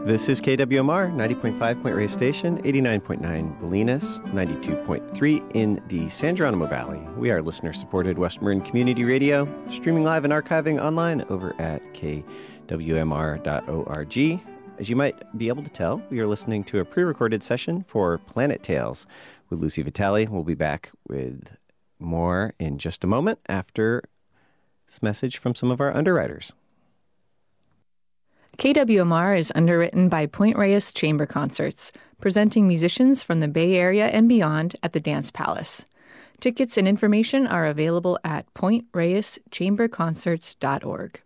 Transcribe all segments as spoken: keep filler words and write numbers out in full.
This is K W M R, ninety point five Point Reyes Station, eighty-nine point nine Bolinas, ninety-two point three in the San Geronimo Valley. We are listener-supported West Marin Community Radio, streaming live and archiving online over at K W M R dot org. As you might be able to tell, we are listening to a pre-recorded session for Planet Tales with Lucy Vitale. We'll be back with more in just a moment after this message from some of our underwriters. K W M R is underwritten by Point Reyes Chamber Concerts, presenting musicians from the Bay Area and beyond at the Dance Palace. Tickets and information are available at point reyes chamber concerts dot org.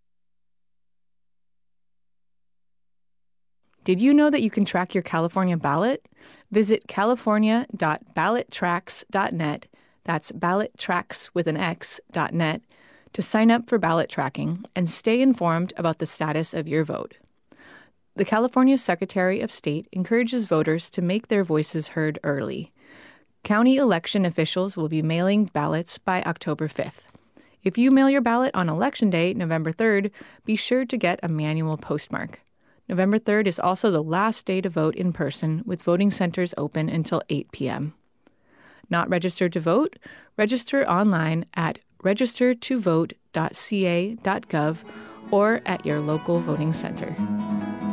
Did you know that you can track your California ballot? Visit california dot ballot tracks dot net, that's ballot tracks with an X, dot net, to sign up for ballot tracking and stay informed about the status of your vote. The California Secretary of State encourages voters to make their voices heard early. County election officials will be mailing ballots by October fifth. If you mail your ballot on Election Day, November third, be sure to get a manual postmark. November third is also the last day to vote in person, with voting centers open until eight p.m. Not registered to vote? Register online at register to vote dot c a dot gov or at your local voting center.